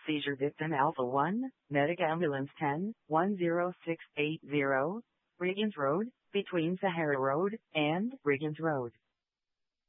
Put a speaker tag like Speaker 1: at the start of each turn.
Speaker 1: Seizure victim Alpha 1, Medic Ambulance 10, 10680, Briggins Road, between Sahara Road and Briggins Road.